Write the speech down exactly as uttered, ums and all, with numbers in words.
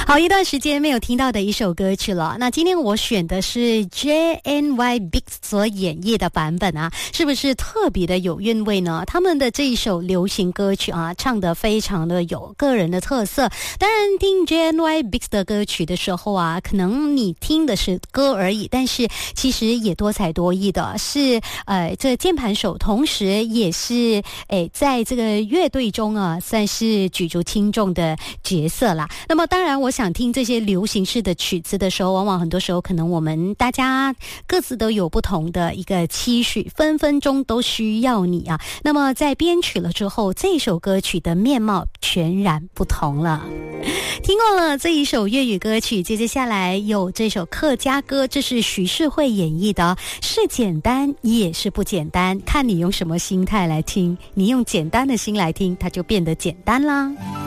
好一段时间没有听到的一首歌曲了。那今天我选的是 J N Y Beats 所演绎的版本啊，是不是特别的有韵味呢？他们的这一首流行歌曲啊，唱得非常的有个人的特色。当然听 J N Y Beats 的歌曲的时候啊，可能你听的是歌而已，但是其实也多才多艺的，是呃这个键盘手，同时也是诶在这个乐队中啊，算是举足轻重的角色啦。那么当然我想听这些流行式的曲子的时候，往往很多时候可能我们大家各自都有不同的一个期许，分分钟都需要你啊。那么在编曲了之后，这首歌曲的面貌全然不同了。听过了这一首粤语歌曲，接着下来有这首客家歌，这是徐世慧演绎的，是简单也是不简单，看你用什么心态来听，你用简单的心来听，它就变得简单啦。